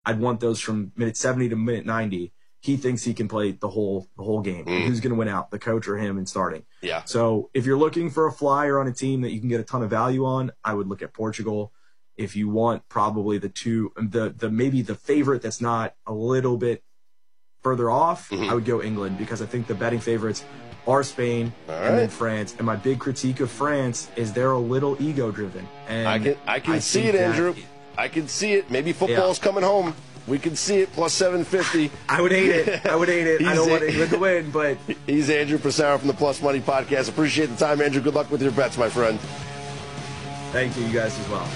I'd want those from minute 70 to minute 90. He thinks he can play the whole game. Who's going to win out, the coach or him in starting? Yeah. So if you're looking for a flyer on a team that you can get a ton of value on, I would look at Portugal. If you want probably maybe the favorite that's not a little bit further off, I would go England, because I think the betting favorites are Spain and then France. And my big critique of France is they're a little ego-driven. And I can see it, Andrew. I can see it. Maybe football's coming home. We can see it, plus 750. I would hate it. I don't want England to win, but... He's Andrew Passaro from the Plus Money Podcast. Appreciate the time, Andrew. Good luck with your bets, my friend. Thank you, you guys as well.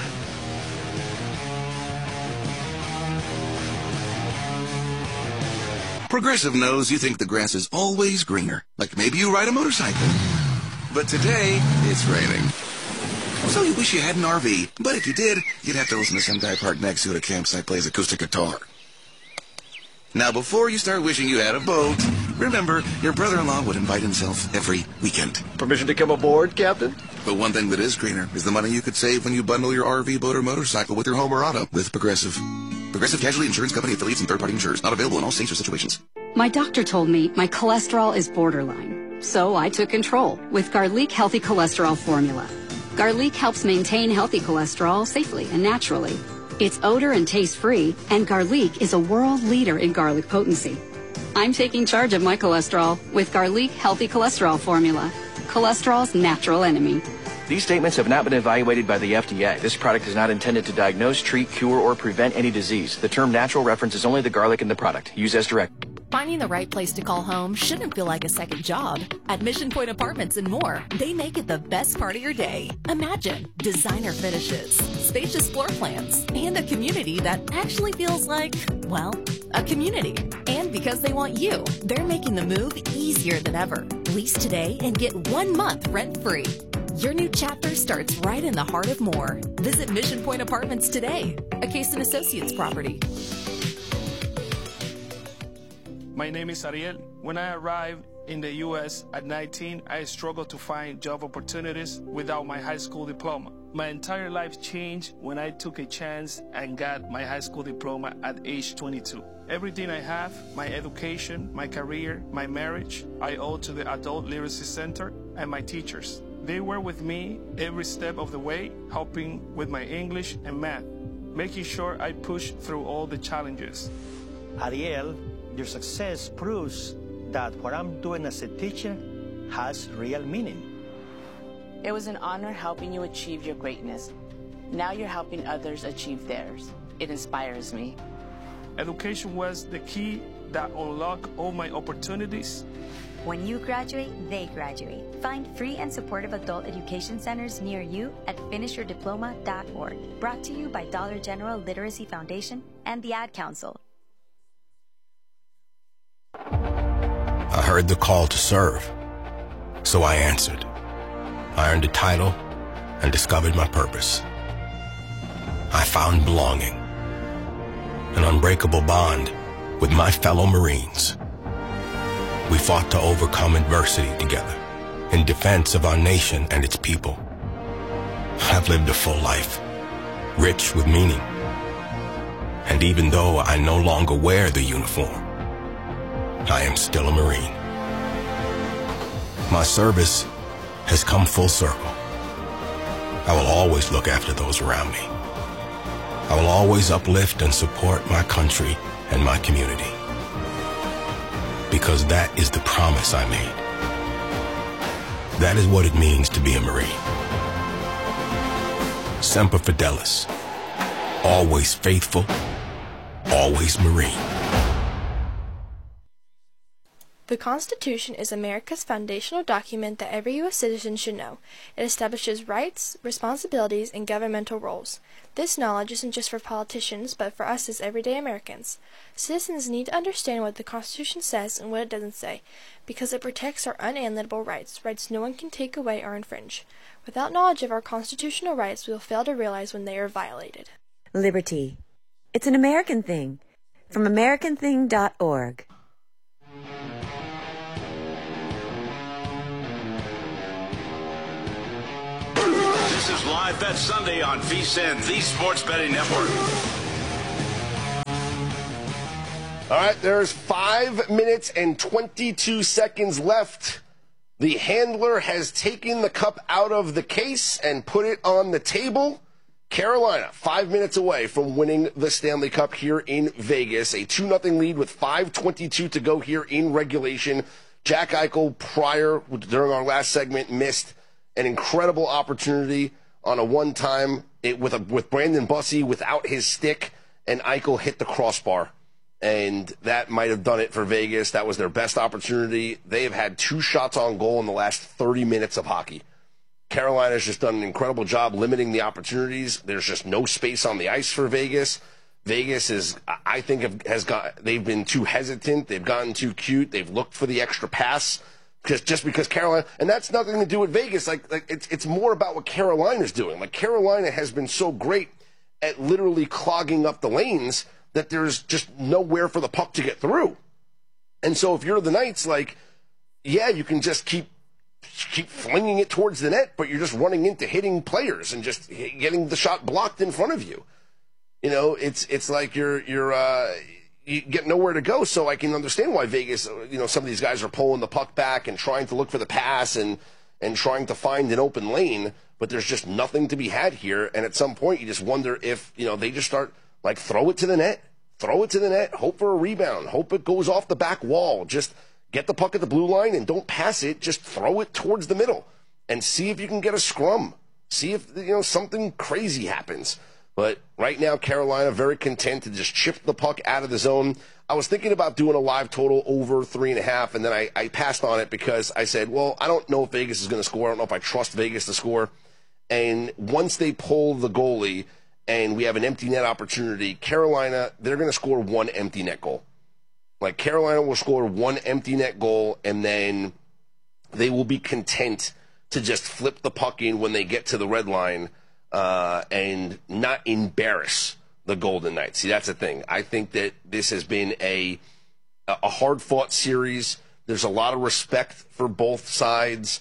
Progressive knows you think the grass is always greener, like maybe you ride a motorcycle. But today, it's raining. So you wish you had an RV, but if you did, you'd have to listen to some guy parked next to you at a campsite plays acoustic guitar. Now, before you start wishing you had a boat, remember, your brother-in-law would invite himself every weekend. Permission to come aboard, Captain? But one thing that is greener is the money you could save when you bundle your RV, boat, or motorcycle with your home or auto with Progressive. Progressive Casualty Insurance Company, affiliates, and third-party insurers. Not available in all states or situations. My doctor told me my cholesterol is borderline, so I took control with Garlic Healthy Cholesterol Formula. Garlic helps maintain healthy cholesterol safely and naturally. It's odor and taste-free, and Garlic is a world leader in garlic potency. I'm taking charge of my cholesterol with Garlic Healthy Cholesterol Formula, cholesterol's natural enemy. These statements have not been evaluated by the FDA. This product is not intended to diagnose, treat, cure, or prevent any disease. The term natural references only the garlic in the product. Use as directed. Finding the right place to call home shouldn't feel like a second job. At Mission Point Apartments and more, they make it the best part of your day. Imagine designer finishes, spacious floor plans, and a community that actually feels like, well, a community. And because they want you, they're making the move easier than ever. Lease today and get 1 month rent-free. Your new chapter starts right in the heart of Moore. Visit Mission Point Apartments today, a Case & Associates property. My name is Ariel. When I arrived in the U.S. at 19, I struggled to find job opportunities without my high school diploma. My entire life changed when I took a chance and got my high school diploma at age 22. Everything I have, my education, my career, my marriage, I owe to the Adult Literacy Center and my teachers. They were with me every step of the way, helping with my English and math, making sure I pushed through all the challenges. Ariel, your success proves that what I'm doing as a teacher has real meaning. It was an honor helping you achieve your greatness. Now you're helping others achieve theirs. It inspires me. Education was the key that unlocked all my opportunities. When you graduate, they graduate. Find free and supportive adult education centers near you at finishyourdiploma.org. Brought to you by Dollar General Literacy Foundation and the Ad Council. I heard the call to serve, so I answered. I earned a title and discovered my purpose. I found belonging, an unbreakable bond with my fellow Marines. We fought to overcome adversity together in defense of our nation and its people. I've lived a full life, rich with meaning. And even though I no longer wear the uniform, I am still a Marine. My service has come full circle. I will always look after those around me. I will always uplift and support my country and my community. Because that is the promise I made. That is what it means to be a Marine. Semper Fidelis. Always faithful, always Marine. The Constitution is America's foundational document that every U.S. citizen should know. It establishes rights, responsibilities, and governmental roles. This knowledge isn't just for politicians, but for us as everyday Americans. Citizens need to understand what the Constitution says and what it doesn't say, because it protects our unalienable rights, rights no one can take away or infringe. Without knowledge of our constitutional rights, we will fail to realize when they are violated. Liberty. It's an American thing. From AmericanThing.org. This is Live Bet Sunday on VSiN, the Sports Betting Network. All right, there's 5 minutes and 22 seconds left. The handler has taken the cup out of the case and put it on the table. Carolina, 5 minutes away from winning the Stanley Cup here in Vegas. A 2-0 lead with 5:22 to go here in regulation. Jack Eichel, during our last segment, missed an incredible opportunity on a one-time with Brandon Bussi without his stick, and Eichel hit the crossbar. And that might have done it for Vegas. That was their best opportunity. They have had 2 shots on goal in the last 30 minutes of hockey. Carolina's just done an incredible job limiting the opportunities. There's just no space on the ice for Vegas. Vegas they've been too hesitant. They've gotten too cute. They've looked for the extra pass just because Carolina, and that's nothing to do with Vegas. Like it's more about what Carolina's doing. Like, Carolina has been so great at literally clogging up the lanes that there's just nowhere for the puck to get through. And so if you're the Knights, you can just keep flinging it towards the net, but you're just running into hitting players and just getting the shot blocked in front of you. You know, it's like you get nowhere to go. So I can understand why Vegas, some of these guys are pulling the puck back and trying to look for the pass and trying to find an open lane, but there's just nothing to be had here. And at some point, you just wonder if, they just start, throw it to the net, hope for a rebound, hope it goes off the back wall, just get the puck at the blue line and don't pass it, just throw it towards the middle and see if you can get a scrum, see if, something crazy happens. But right now, Carolina very content to just chip the puck out of the zone. I was thinking about doing a live total over 3.5, and then I passed on it because I said, well, I don't know if Vegas is going to score. I don't know if I trust Vegas to score. And once they pull the goalie and we have an empty net opportunity, Carolina, they're going to score 1 empty net goal. Carolina will score 1 empty net goal, and then they will be content to just flip the puck in when they get to the red line and not embarrass the Golden Knights. See, that's the thing. I think that this has been a hard-fought series. There's a lot of respect for both sides.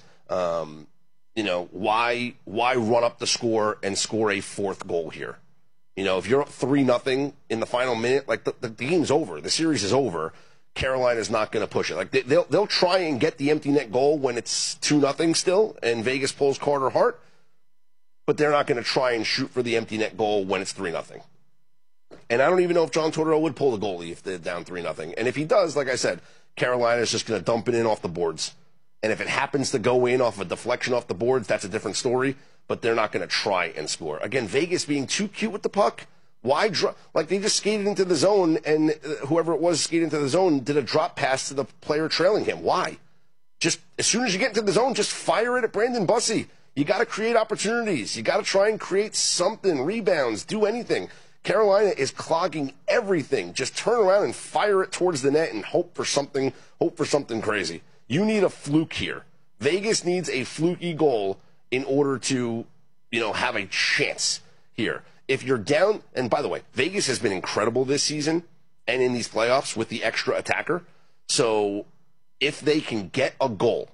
Why run up the score and score a 4th goal here? If you're up 3-0 in the final minute, the game's over. The series is over. Carolina's not going to push it. They'll try and get the empty net goal when it's 2-0 still, and Vegas pulls Carter Hart, but they're not going to try and shoot for the empty net goal when it's 3-0. And I don't even know if John Tortorella would pull the goalie if they're down 3-0. And if he does, like I said, Carolina's just going to dump it in off the boards. And if it happens to go in off a deflection off the boards, that's a different story. But they're not going to try and score. Again, Vegas being too cute with the puck. Why they just skated into the zone, and whoever it was skating into the zone did a drop pass to the player trailing him. Why? Just as soon as you get into the zone, just fire it at Brandon Bussi. You got to create opportunities. You got to try and create something, rebounds, do anything. Carolina is clogging everything. Just turn around and fire it towards the net and hope for something crazy. You need a fluke here. Vegas needs a fluky goal in order to, have a chance here. If you're down, and by the way, Vegas has been incredible this season and in these playoffs with the extra attacker. So if they can get a goal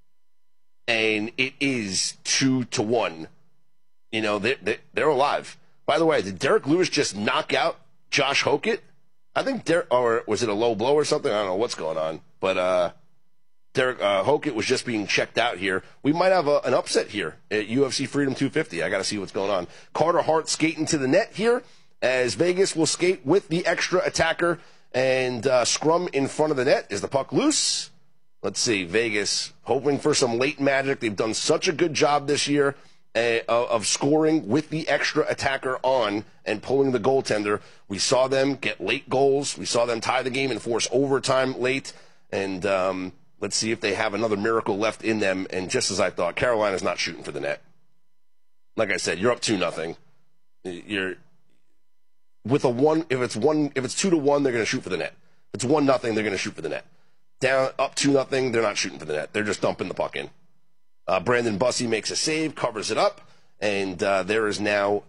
and it is 2-1, they're alive. By the way, did Derek Lewis just knock out Josh Hokett? I think or was it a low blow or something? I don't know what's going on, but Derek Hokett was just being checked out here. We might have an upset here at UFC Freedom 250. I got to see what's going on. Carter Hart skating to the net here as Vegas will skate with the extra attacker and scrum in front of the net. Is the puck loose? Let's see. Vegas hoping for some late magic. They've done such a good job this year of scoring with the extra attacker on and pulling the goaltender. We saw them get late goals. We saw them tie the game and force overtime late. And let's see if they have another miracle left in them. And just as I thought, Carolina's not shooting for the net. Like I said, you're up 2-0. You're with a 1. If it's 2-1, they're going to shoot for the net. If it's 1-0, they're going to shoot for the net. Down up 2-0, they're not shooting for the net. They're just dumping the puck in. Brandon Bussi makes a save, covers it up, and there is now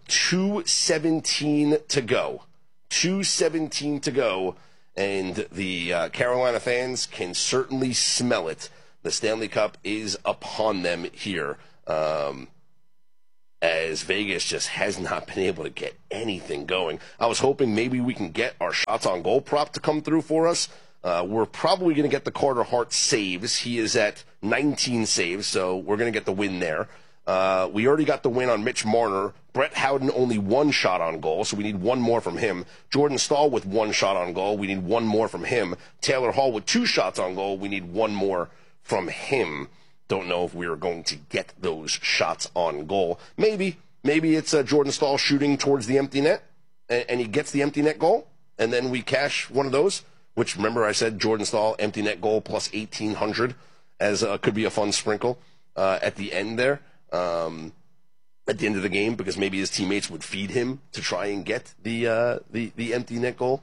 2:17 to go. 2:17 to go, and the Carolina fans can certainly smell it. The Stanley Cup is upon them here. And as Vegas just has not been able to get anything going. I was hoping maybe we can get our shots on goal prop to come through for us. We're probably going to get the Carter Hart saves. He is at 19 saves, so we're going to get the win there. We already got the win on Mitch Marner. Brett Howden only 1 shot on goal, so we need 1 more from him. Jordan Staal with 1 shot on goal. We need 1 more from him. Taylor Hall with 2 shots on goal. We need 1 more from him. Don't know if we are going to get those shots on goal. Maybe it's Jordan Staal shooting towards the empty net, and he gets the empty net goal, and then we cash one of those, which, remember, I said Jordan Staal, empty net goal plus 1,800 as could be a fun sprinkle at the end there. At the end of the game, because maybe his teammates would feed him to try and get the empty net goal.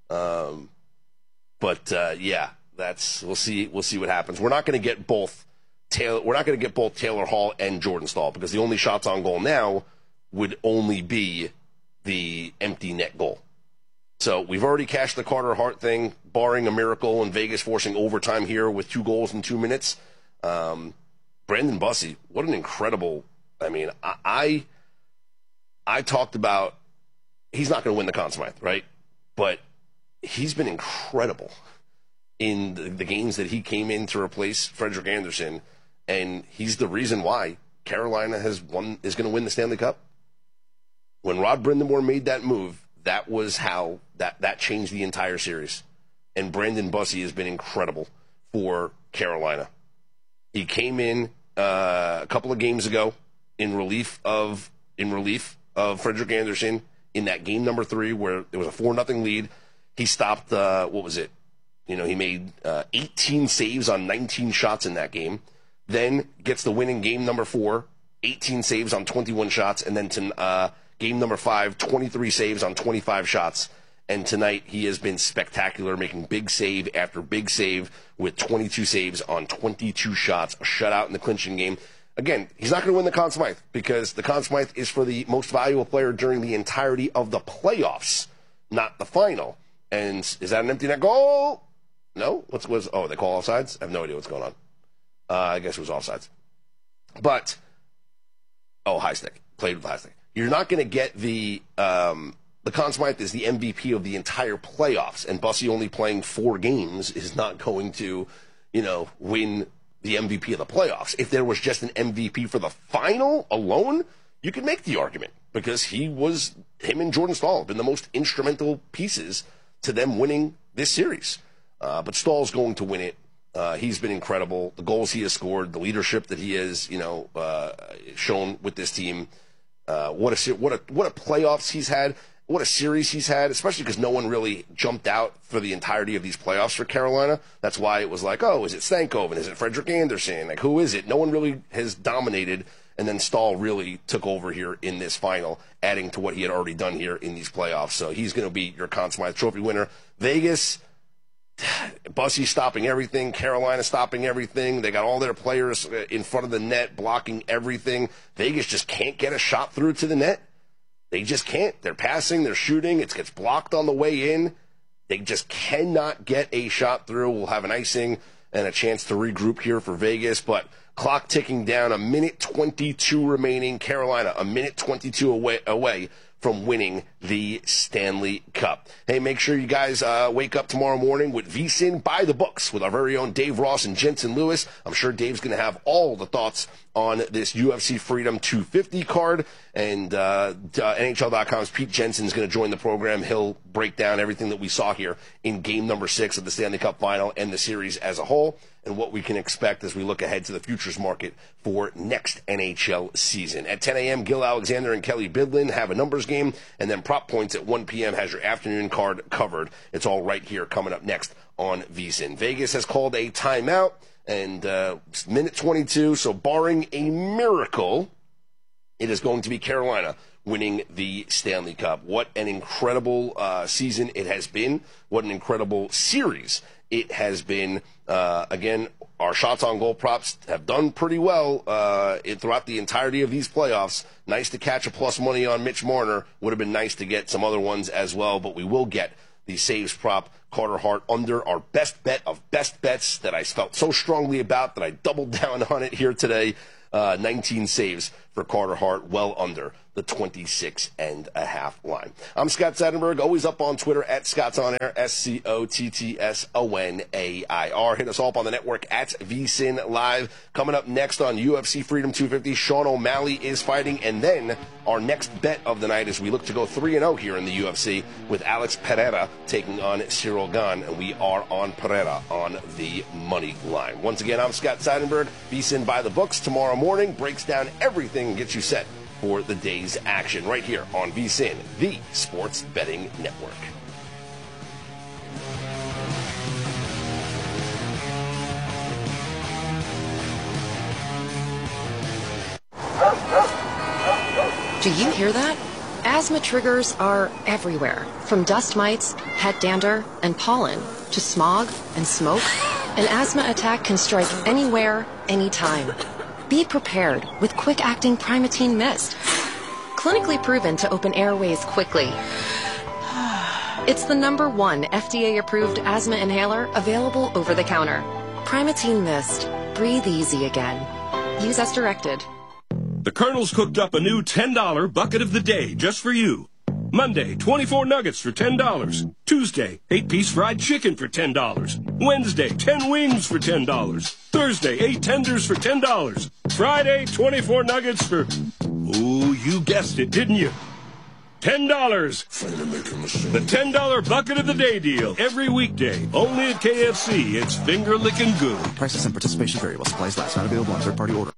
Yeah, we'll see what happens. We're not going to get both Taylor Hall and Jordan Staal, because the only shots on goal now would only be the empty net goal. So we've already cashed the Carter Hart thing, barring a miracle and Vegas forcing overtime here with 2 goals in 2 minutes. Brandon Bussi, what an incredible. I mean, I talked about he's not going to win the Conn Smythe, right? But he's been incredible in the games that he came in to replace Frederick Anderson, and he's the reason why Carolina is going to win the Stanley Cup. When Rod Brind'Amour made that move, that was how that changed the entire series. And Brandon Bussi has been incredible for Carolina. He came in a couple of games ago in relief of Frederick Anderson in that game number 3 where it was a 4-0 lead. He stopped, he made 18 saves on 19 shots in that game, then gets the win in game number 4, 18 saves on 21 shots, and then to game number 5, 23 saves on 25 shots. And tonight he has been spectacular, making big save after big save with 22 saves on 22 shots, a shutout in the clinching game. Again, he's not going to win the Conn Smythe because the Conn Smythe is for the most valuable player during the entirety of the playoffs, not the final. And is that an empty net goal? No? They call offsides? I have no idea what's going on. I guess it was offsides. But, high stick. Played with high stick. You're not going to get the Conn Smythe is the MVP of the entire playoffs, and Bussi only playing 4 games is not going to, win the MVP of the playoffs. If there was just an MVP for the final alone, you could make the argument, because him and Jordan Staal have been the most instrumental pieces to them winning this series. But Stahl's going to win it. He's been incredible. The goals he has scored, the leadership that he has, shown with this team. What a playoffs he's had. What a series he's had, especially because no one really jumped out for the entirety of these playoffs for Carolina. That's why it was like, is it Stankoven? Is it Frederick Anderson? Like, who is it? No one really has dominated, and then Staal really took over here in this final, adding to what he had already done here in these playoffs. So he's going to be your Conn Smythe Trophy winner. Vegas, Bussi stopping everything. Carolina stopping everything. They got all their players in front of the net blocking everything. Vegas just can't get a shot through to the net. They just can't. They're passing, they're shooting. It gets blocked on the way in. They just cannot get a shot through. We'll have an icing and a chance to regroup here for Vegas. But clock ticking down, 1:22 remaining. Carolina, 1:22 away from winning the Stanley Cup. Hey, make sure you guys wake up tomorrow morning with VSiN by the books with our very own Dave Ross and Jensen Lewis. I'm sure Dave's going to have all the thoughts on this UFC Freedom 250 card. And NHL.com's Pete Jensen's going to join the program. He'll break down everything that we saw here in game number 6 of the Stanley Cup Final and the series as a whole, and what we can expect as we look ahead to the futures market for next NHL season. At 10 a.m., Gil Alexander and Kelly Bidlin have a numbers game, and then Prop Points at 1 p.m. has your afternoon card covered. It's all right here coming up next on VSiN. Vegas has called a timeout, and minute 22, so barring a miracle, it is going to be Carolina winning the Stanley Cup. What an incredible season it has been. What an incredible series it has been. Again, our shots on goal props have done pretty well throughout the entirety of these playoffs. Nice to catch a plus money on Mitch Marner. Would have been nice to get some other ones as well, but we will get the saves prop, Carter Hart, under our best bet of best bets that I felt so strongly about that I doubled down on it here today. 19 saves for Carter Hart, well under the 26.5 line. I'm Scott Seidenberg, always up on Twitter at ScottsOnAir, ScottsOnAir. Hit us all up on the network at VSiN Live. Coming up next on UFC Freedom 250, Sean O'Malley is fighting, and then our next bet of the night as we look to go 3-0 here in the UFC with Alex Pereira taking on Ciryl Gane, and we are on Pereira on the money line. Once again, I'm Scott Seidenberg. VSiN by the books tomorrow morning breaks down everything and gets you set for the day's action right here on VSiN, the Sports Betting Network. Do you hear that? Asthma triggers are everywhere, from dust mites, pet dander, and pollen, to smog and smoke. An asthma attack can strike anywhere, anytime. Be prepared with quick-acting Primatene Mist. Clinically proven to open airways quickly. It's the #1 FDA-approved asthma inhaler available over the counter. Primatene Mist. Breathe easy again. Use as directed. The Colonel's cooked up a new $10 bucket of the day just for you. Monday, 24 nuggets for $10. Tuesday, 8-piece fried chicken for $10. Wednesday, 10 wings for $10. Thursday, 8 tenders for $10. Friday, 24 nuggets for... Oh, you guessed it, didn't you? $10. The $10 bucket of the day deal. Every weekday. Only at KFC. It's finger-licking good. Prices and participation vary while supplies last. Not available on third-party order.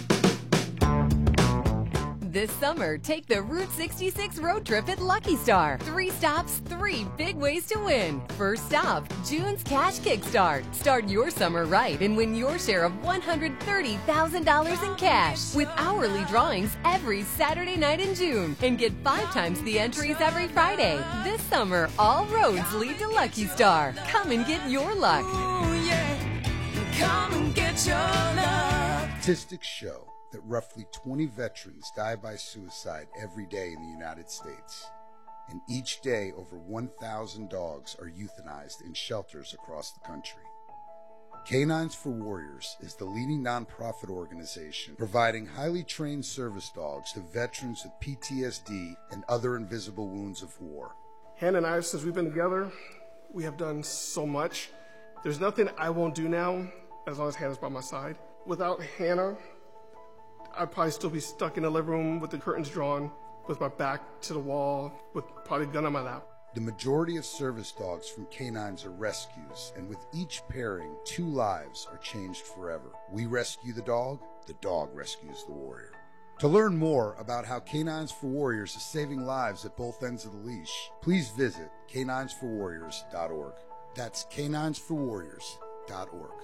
This summer, take the Route 66 road trip at Lucky Star. 3 stops, 3 big ways to win. First stop, June's Cash Kickstart. Start your summer right and win your share of $130,000 in cash with hourly drawings every Saturday night in June. And get 5 times the entries every Friday. This summer, all roads lead to Lucky Star. Come and get your luck. Ooh, yeah. Come and get your luck. Statistics show that roughly 20 veterans die by suicide every day in the United States. And each day, over 1,000 dogs are euthanized in shelters across the country. Canines for Warriors is the leading nonprofit organization providing highly trained service dogs to veterans with PTSD and other invisible wounds of war. Hannah and I, since we've been together, we have done so much. There's nothing I won't do now as long as Hannah's by my side. Without Hannah, I'd probably still be stuck in the living room with the curtains drawn, with my back to the wall, with probably a gun on my lap. The majority of service dogs from canines are rescues, and with each pairing, 2 lives are changed forever. We rescue the dog rescues the warrior. To learn more about how Canines for Warriors is saving lives at both ends of the leash, please visit caninesforwarriors.org. That's caninesforwarriors.org.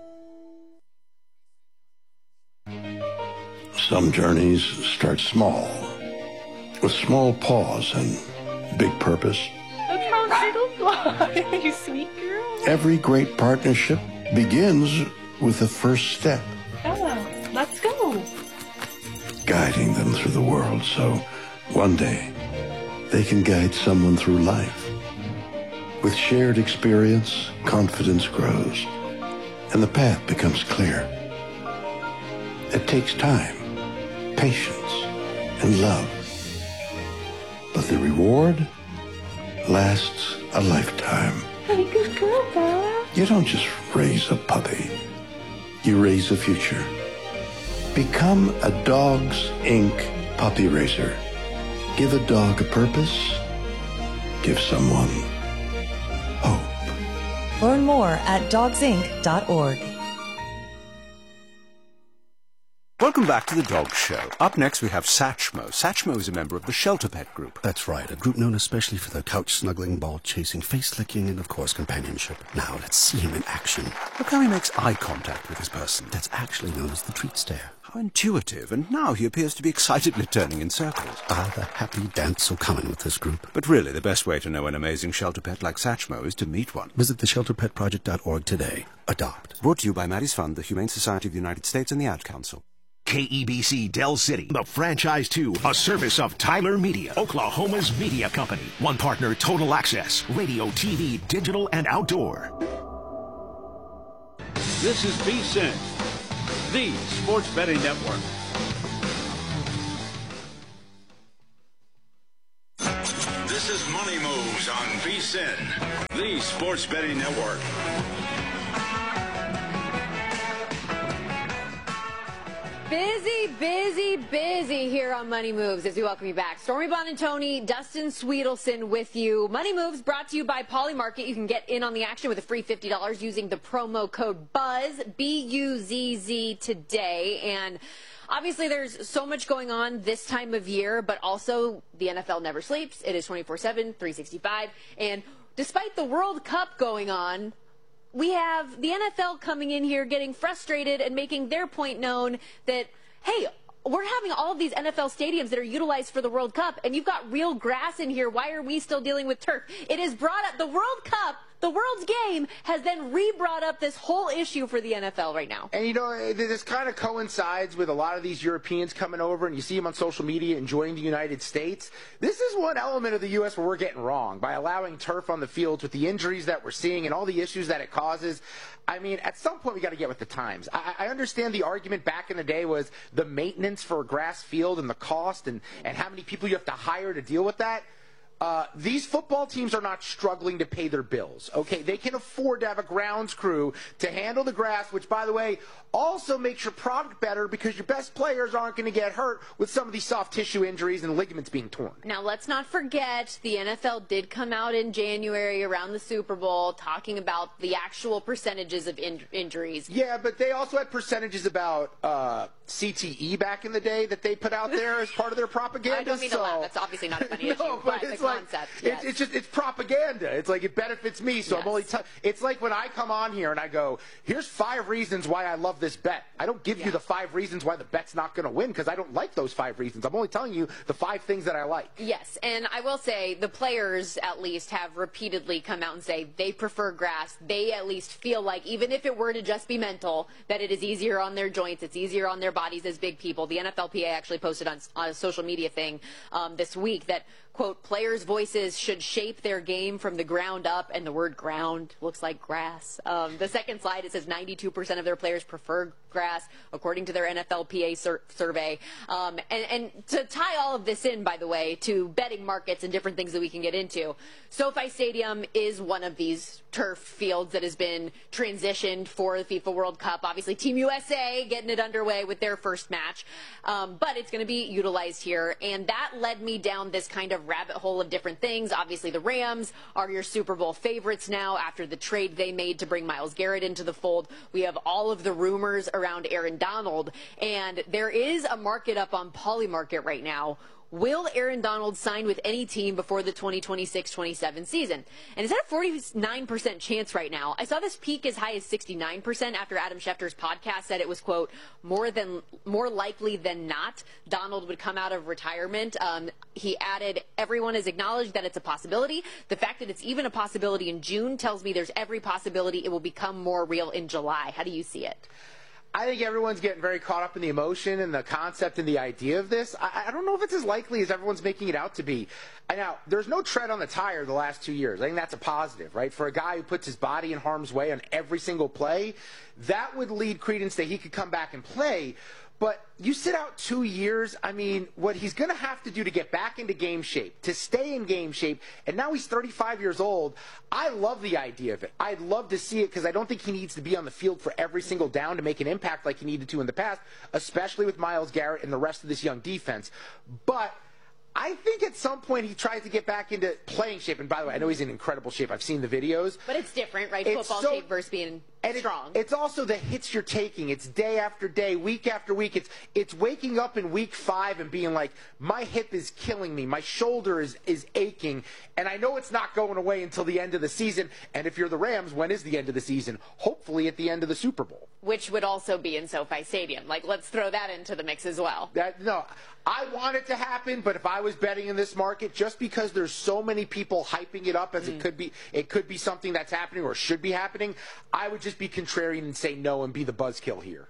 Some journeys start small, with small pause and big purpose. That's how turtles fly, you sweet girl. Every great partnership begins with the first step. Oh, let's go. Guiding them through the world so one day they can guide someone through life. With shared experience, confidence grows, and the path becomes clear. It takes time, patience, and love. But the reward lasts a lifetime. Good girl, Bella. You don't just raise a puppy. You raise a future. Become a Dogs Inc. puppy raiser. Give a dog a purpose. Give someone hope. Learn more at dogsinc.org. Welcome back to The Dog Show. Up next, we have Satchmo. Satchmo is a member of the Shelter Pet Group. That's right, a group known especially for their couch-snuggling, ball-chasing, face-licking, and, of course, companionship. Now, let's see him in action. Look how he makes eye contact with his person. That's actually known as the treat stare. How intuitive, and now he appears to be excitedly turning in circles. Ah, the happy dance so common with this group. But really, the best way to know an amazing shelter pet like Satchmo is to meet one. Visit theshelterpetproject.org today. Adopt. Brought to you by Maddie's Fund, the Humane Society of the United States, and the Ad Council. KEBC Del City, the franchise to a service of Tyler Media, Oklahoma's media company. One partner, Total Access, radio, TV, digital, and outdoor. This is VSiN, the Sports Betting Network. This is Money Moves on VSiN, the Sports Betting Network. Busy here on Money Moves as we welcome you back. Stormy Buonantony, Dustin Sweetelson with you. Money Moves brought to you by Polymarket. You can get in on the action with a free $50 using the promo code BUZZ, B-U-Z-Z, today. And obviously there's so much going on this time of year, but also the NFL never sleeps. It is 24/7, 365. And despite the World Cup going on, we have the NFL coming in here getting frustrated and making their point known that, hey, we're having all of these NFL stadiums that are utilized for the World Cup, and you've got real grass in here. Why are we still dealing with turf? It is brought up, the World Cup, the world's game, has then re-brought up this whole issue for the NFL right now. And, you know, this kind of coincides with a lot of these Europeans coming over, and you see them on social media enjoying the United States. This is one element of the U.S. where we're getting wrong by allowing turf on the fields with the injuries that we're seeing and all the issues that it causes. I mean, at some point we got to get with the times. I understand the argument back in the day was the maintenance for a grass field and the cost and how many people you have to hire to deal with that. These football teams are not struggling to pay their bills, okay? They can afford to have a grounds crew to handle the grass, which, by the way, also makes your product better because your best players aren't going to get hurt with some of these soft tissue injuries and ligaments being torn. Now, let's not forget the NFL did come out in January around the Super Bowl talking about the actual percentages of injuries. Yeah, but they also had percentages about CTE back in the day that they put out there as part of their propaganda. I don't mean to laugh. That's obviously not a funny issue, but the concept. Yes. It's propaganda. It's like it benefits me, so yes. I'm only. It's like when I come on here and I go, "Here's 5 reasons why I love this bet." I don't give you the 5 reasons why the bet's not going to win because I don't like those 5 reasons. I'm only telling you the 5 things that I like. Yes, and I will say the players at least have repeatedly come out and say they prefer grass. They at least feel like even if it were to just be mental, that it is easier on their joints. It's easier on their bodies as big people. The NFLPA actually posted on a social media thing this week that, quote, players' voices should shape their game from the ground up, and the word ground looks like grass. The second slide, it says 92% of their players prefer grass, according to their NFLPA survey. And to tie all of this in, by the way, to betting markets and different things that we can get into, SoFi Stadium is one of these turf fields that has been transitioned for the FIFA World Cup. Obviously, Team USA getting it underway with their first match, but it's going to be utilized here, and that led me down this kind of rabbit hole of different things. Obviously, the Rams are your Super Bowl favorites now after the trade they made to bring Myles Garrett into the fold. We have all of the rumors around Aaron Donald, and there is a market up on Polymarket right now. Will Aaron Donald sign with any team before the 2026-27 season? And it's at a 49% chance right now. I saw this peak as high as 69% after Adam Schefter's podcast said it was, quote, more likely than not Donald would come out of retirement. He added, everyone has acknowledged that it's a possibility. The fact that it's even a possibility in June tells me there's every possibility it will become more real in July. How do you see it? I think everyone's getting very caught up in the emotion and the concept and the idea of this. I don't know if it's as likely as everyone's making it out to be. Now, there's no tread on the tire the last 2 years. I think that's a positive, right? For a guy who puts his body in harm's way on every single play, that would lead credence that he could come back and play. But you sit out 2 years, I mean, what he's going to have to do to get back into game shape, to stay in game shape, and now he's 35 years old, I love the idea of it. I'd love to see it because I don't think he needs to be on the field for every single down to make an impact like he needed to in the past, especially with Myles Garrett and the rest of this young defense. But I think at some point he tries to get back into playing shape. And by the way, I know he's in incredible shape. I've seen the videos. But it's different, right? Football shape versus being strong. It's also the hits you're taking. It's day after day, week after week. It's waking up in week 5 and being like, my hip is killing me. My shoulder is aching. And I know it's not going away until the end of the season. And if you're the Rams, when is the end of the season? Hopefully at the end of the Super Bowl. Which would also be in SoFi Stadium. Like, let's throw that into the mix as well. No, I want it to happen, but if I was betting in this market, just because there's so many people hyping it up as it could be something that's happening or should be happening, I would just be contrarian and say no and be the buzzkill here.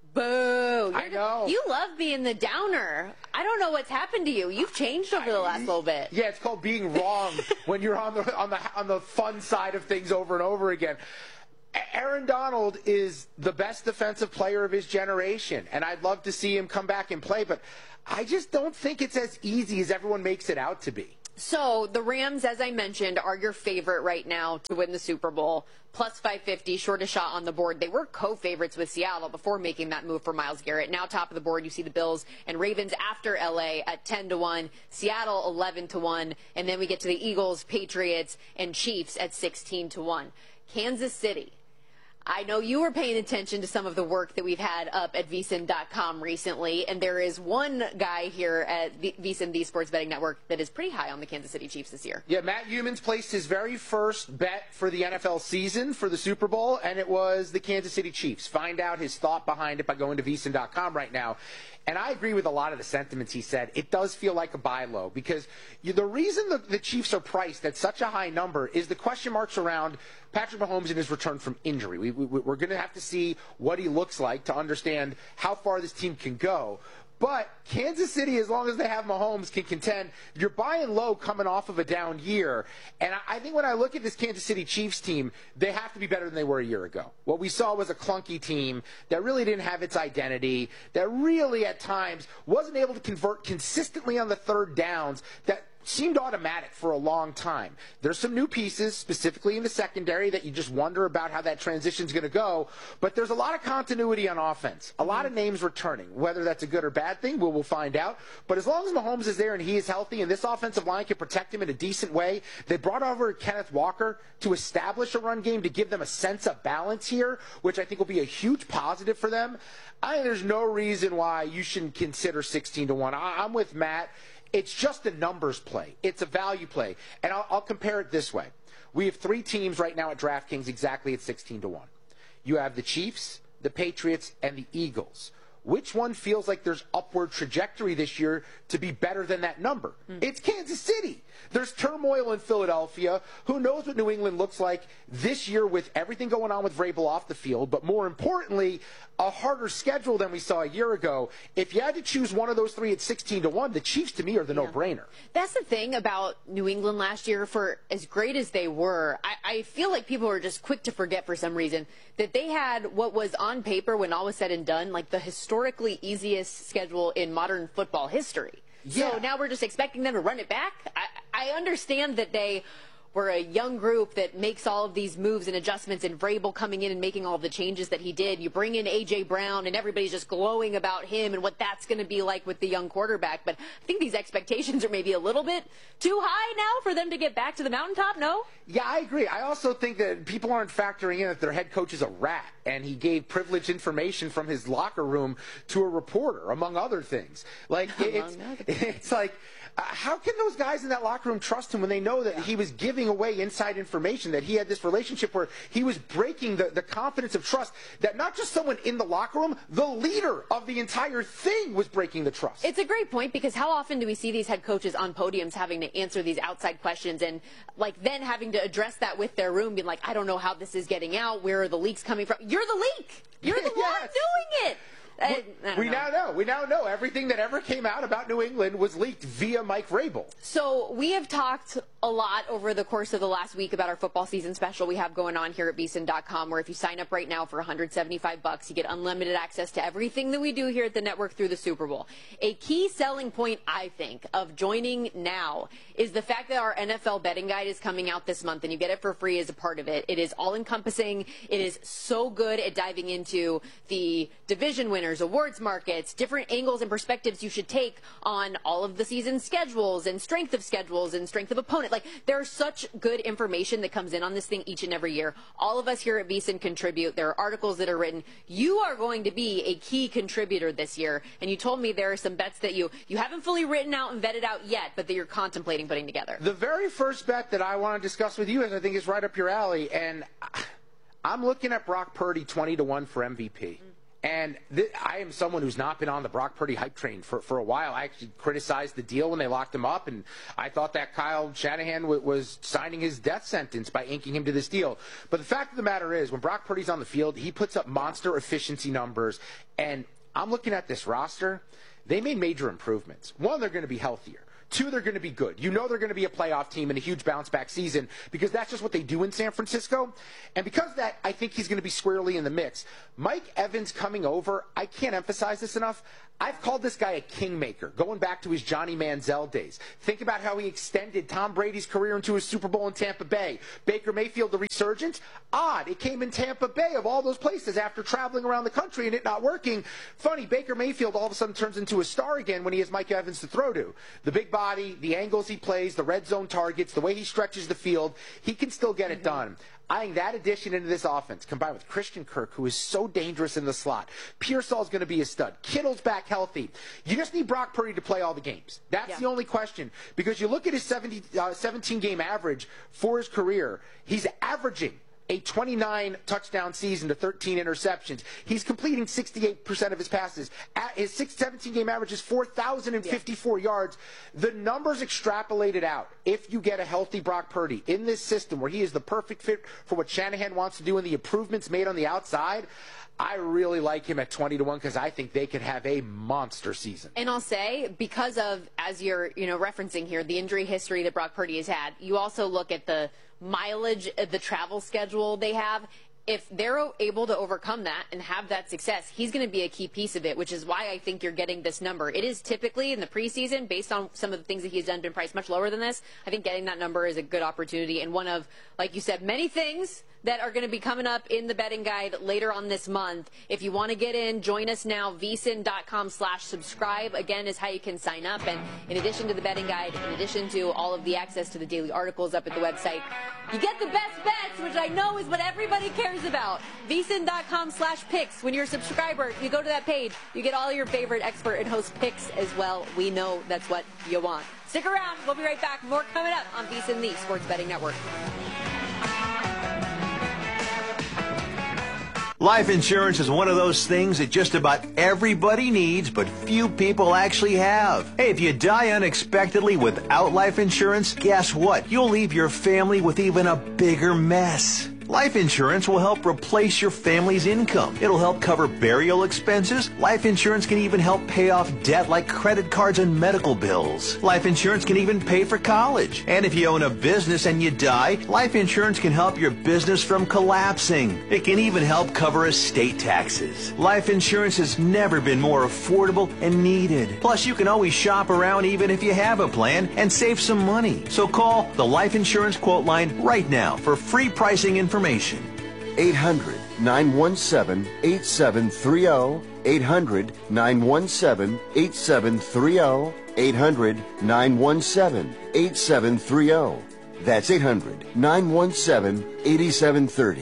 Boo! I know. You love being the downer. I don't know what's happened to you. You've changed over the last little bit. Yeah, it's called being wrong when you're on the fun side of things over and over again. Aaron Donald is the best defensive player of his generation, and I'd love to see him come back and play, but I just don't think it's as easy as everyone makes it out to be. So the Rams, as I mentioned, are your favorite right now to win the Super Bowl. Plus 550, shortest shot on the board. They were co-favorites with Seattle before making that move for Myles Garrett. Now top of the board, you see the Bills and Ravens after LA at 10-1, Seattle 11-1, and then we get to the Eagles, Patriots, and Chiefs at 16-1. Kansas City. I know you were paying attention to some of the work that we've had up at VSiN.com recently, and there is one guy here at VSiN, the Sports Betting Network, that is pretty high on the Kansas City Chiefs this year. Yeah, Matt Youmans placed his very first bet for the NFL season for the Super Bowl, and it was the Kansas City Chiefs. Find out his thought behind it by going to VSiN.com right now. And I agree with a lot of the sentiments he said. It does feel like a buy low because the reason the Chiefs are priced at such a high number is the question marks around Patrick Mahomes and his return from injury. We're going to have to see what he looks like to understand how far this team can go. But Kansas City, as long as they have Mahomes, can contend. You're buying low coming off of a down year. And I think when I look at this Kansas City Chiefs team, they have to be better than they were a year ago. What we saw was a clunky team that really didn't have its identity, that really at times wasn't able to convert consistently on the third downs, that seemed automatic for a long time. There's some new pieces, specifically in the secondary, that you just wonder about how that transition's going to go. But there's a lot of continuity on offense. A lot of names returning. Whether that's a good or bad thing, we'll find out. But as long as Mahomes is there and he is healthy and this offensive line can protect him in a decent way, they brought over Kenneth Walker to establish a run game to give them a sense of balance here, which I think will be a huge positive for them. I think there's no reason why you shouldn't consider 16-1. I'm with Matt. It's just a numbers play. It's a value play. And I'll compare it this way. We have three teams right now at DraftKings exactly at 16-1. You have the Chiefs, the Patriots, and the Eagles. Which one feels like there's upward trajectory this year to be better than that number? It's Kansas City. There's turmoil in Philadelphia. Who knows what New England looks like this year with everything going on with Vrabel off the field, but more importantly, a harder schedule than we saw a year ago. If you had to choose one of those three at 16-1, the Chiefs to me are the no-brainer. That's the thing about New England last year. For as great as they were, I feel like people are just quick to forget for some reason that they had what was on paper, when all was said and done, like the historically easiest schedule in modern football history. Yeah. So now we're just expecting them to run it back. I understand that they were a young group that makes all of these moves and adjustments, and Vrabel coming in and making all of the changes that he did. You bring in A.J. Brown, and everybody's just glowing about him and what that's going to be like with the young quarterback. But I think these expectations are maybe a little bit too high now for them to get back to the mountaintop, no? Yeah, I agree. I also think that people aren't factoring in that their head coach is a rat, and he gave privileged information from his locker room to a reporter, among other things. Like, it's like, how can those guys in that locker room trust him when they know that he was giving away inside information, that he had this relationship where he was breaking the confidence of trust, that not just someone in the locker room, the leader of the entire thing was breaking the trust? It's a great point, because how often do we see these head coaches on podiums having to answer these outside questions and like then having to address that with their room, being like, I don't know how this is getting out. Where are the leaks coming from? You're the leak. You're the one doing it. We now know everything that ever came out about New England was leaked via Mike Vrabel. So we have talked a lot over the course of the last week about our football season special we have going on here at VSiN.com, where if you sign up right now for $175, you get unlimited access to everything that we do here at the network through the Super Bowl. A key selling point, I think, of joining now is the fact that our NFL betting guide is coming out this month, and you get it for free as a part of it. It is all-encompassing. It is so good at diving into the division winners, awards markets, different angles and perspectives you should take on all of the season schedules and strength of schedules and strength of opponent. Like, there's such good information that comes in on this thing each and every year. All of us here at VSiN contribute. There are articles that are written. You are going to be a key contributor this year, and you told me there are some bets that you haven't fully written out and vetted out yet, but that you're contemplating putting together. The very first bet that I want to discuss with you, I think, is right up your alley, and I'm looking at Brock Purdy 20-1 for MVP. And I am someone who's not been on the Brock Purdy hype train for a while. I actually criticized the deal when they locked him up, and I thought that Kyle Shanahan was signing his death sentence by inking him to this deal. But the fact of the matter is, when Brock Purdy's on the field, he puts up monster efficiency numbers. And I'm looking at this roster. They made major improvements. One, they're going to be healthier. 2, they're going to be good. You know they're going to be a playoff team and a huge bounce-back season because that's just what they do in San Francisco. And because of that, I think he's going to be squarely in the mix. Mike Evans coming over, I can't emphasize this enough. I've called this guy a kingmaker, going back to his Johnny Manziel days. Think about how he extended Tom Brady's career into a Super Bowl in Tampa Bay. Baker Mayfield, the resurgence? Odd. It came in Tampa Bay, of all those places, after traveling around the country and it not working. Funny, Baker Mayfield all of a sudden turns into a star again when he has Mike Evans to throw to. The big body, the angles he plays, the red zone targets, the way he stretches the field, he can still get it done. I think that addition into this offense, combined with Christian Kirk, who is so dangerous in the slot. Pearsall's going to be a stud. Kittle's back healthy. You just need Brock Purdy to play all the games. That's the only question. Because you look at his 17-game average for his career, he's averaging a 29 touchdown season to 13 interceptions. He's completing 68% of his passes. His 17-game average is 4,054 yards. The numbers extrapolated out. If you get a healthy Brock Purdy in this system where he is the perfect fit for what Shanahan wants to do and the improvements made on the outside, I really like him at 20-1 because I think they could have a monster season. And I'll say, because of, as you're referencing here, the injury history that Brock Purdy has had, you also look at the mileage, the travel schedule they have. If they're able to overcome that and have that success, he's going to be a key piece of it, which is why I think you're getting this number. It is typically in the preseason, based on some of the things that he's done, been priced much lower than this. I think getting that number is a good opportunity and one of, like you said, many things that are going to be coming up in the betting guide later on this month. If you want to get in, join us now. vsin.com/subscribe, again, is how you can sign up. And in addition to the betting guide, in addition to all of the access to the daily articles up at the website, you get the best bets, which I know is what everybody cares about. vsin.com/picks. When you're a subscriber, you go to that page, you get all your favorite expert and host picks as well. We know that's what you want. Stick around. We'll be right back. More coming up on VSiN, the Sports Betting Network. Life insurance is one of those things that just about everybody needs, but few people actually have. Hey, if you die unexpectedly without life insurance, guess what? You'll leave your family with even a bigger mess. Life insurance will help replace your family's income. It'll help cover burial expenses. Life insurance can even help pay off debt like credit cards and medical bills. Life insurance can even pay for college. And if you own a business and you die, life insurance can help your business from collapsing. It can even help cover estate taxes. Life insurance has never been more affordable and needed. Plus, you can always shop around even if you have a plan and save some money. So call the Life Insurance Quote Line right now for free pricing information. 800-917-8730. 800-917-8730. 800-917-8730. That's 800-917-8730.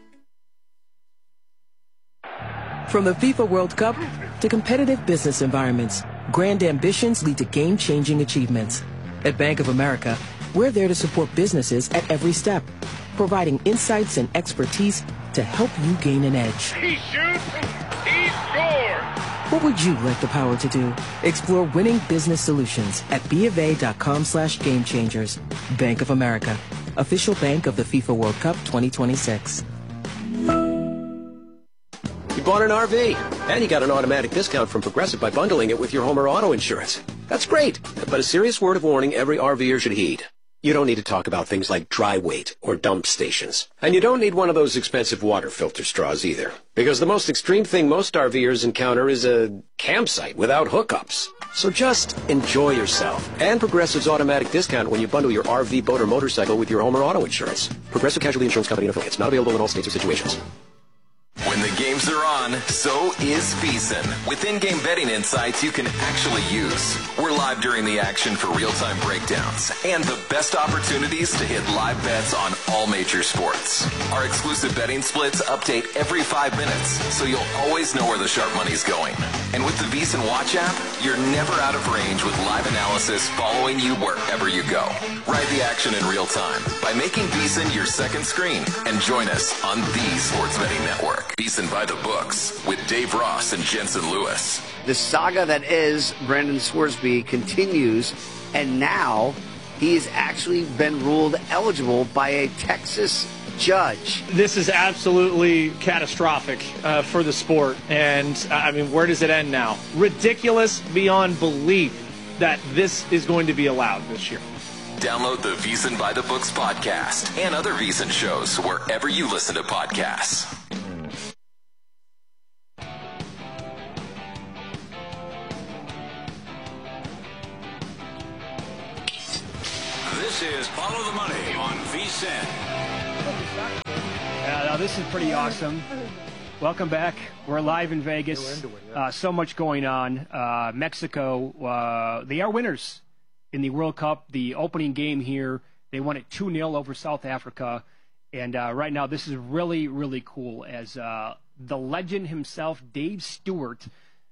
From the FIFA World Cup to competitive business environments, grand ambitions lead to game-changing achievements. At Bank of America, we're there to support businesses at every step, providing insights and expertise to help you gain an edge. He shoots, he scores! What would you like the power to do? Explore winning business solutions at BofA.com/gamechangers. Bank of America, official bank of the FIFA World Cup 2026. You bought an RV, and you got an automatic discount from Progressive by bundling it with your home or auto insurance. That's great, but a serious word of warning every RVer should heed. You don't need to talk about things like dry weight or dump stations. And you don't need one of those expensive water filter straws either. Because the most extreme thing most RVers encounter is a campsite without hookups. So just enjoy yourself. And Progressive's automatic discount when you bundle your RV, boat, or motorcycle with your home or auto insurance. Progressive Casualty Insurance Company and affiliates. Not available in all states or situations. When the games are on, so is VSiN. With in-game betting insights you can actually use. We're live during the action for real-time breakdowns and the best opportunities to hit live bets on all major sports. Our exclusive betting splits update every 5 minutes, so you'll always know where the sharp money's going. And with the VSiN Watch app, you're never out of range with live analysis following you wherever you go. Ride the action in real time by making VSiN your second screen and join us on the Sports Betting Network. VSiN by the books with Dave Ross and Jensen Lewis. The saga that is Brandon Scoresby continues, and now he has actually been ruled eligible by a Texas judge. This is absolutely catastrophic for the sport, and I mean, where does it end now? Ridiculous beyond belief that this is going to be allowed this year. Download the VSiN by the Books podcast and other VSiN shows wherever you listen to podcasts. This is Follow the Money on VSiN. Now this is pretty awesome. Welcome back. We're live in Vegas. So much going on. Mexico, they are winners in the World Cup. The opening game here, they won it 2-0 over South Africa. And right now, this is really, really cool as the legend himself, Dave Stewart,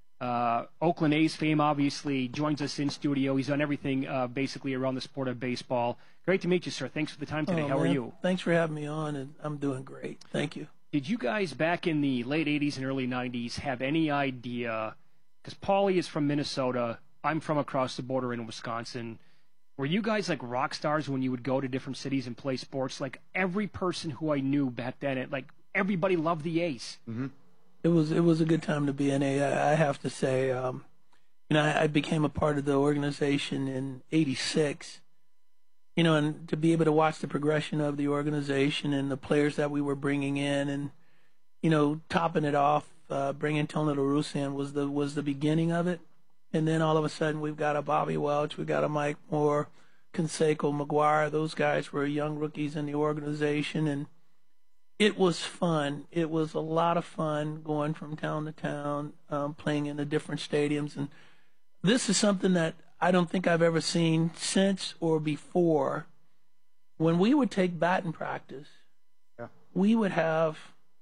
Oakland A's fame, obviously, joins us in studio. He's done everything basically around the sport of baseball. Great to meet you, sir. Thanks for the time today. How are you? Thanks for having me on, and I'm doing great. Thank you. Did you guys back in the late 80s and early 90s have any idea, because Paulie is from Minnesota, I'm from across the border in Wisconsin, were you guys like rock stars when you would go to different cities and play sports? Like every person who I knew back then, everybody loved the A's. Mm-hmm. It was a good time to be an A. I have to say, I became a part of the organization in '86. And to be able to watch the progression of the organization and the players that we were bringing in, and topping it off, bringing Tony La Russa was the beginning of it. And then all of a sudden we've got a Bobby Welch, we've got a Mike Moore, Canseco, McGuire. Those guys were young rookies in the organization, and it was fun. It was a lot of fun going from town to town, playing in the different stadiums. And this is something that I don't think I've ever seen since or before. When we would take batting practice, we would have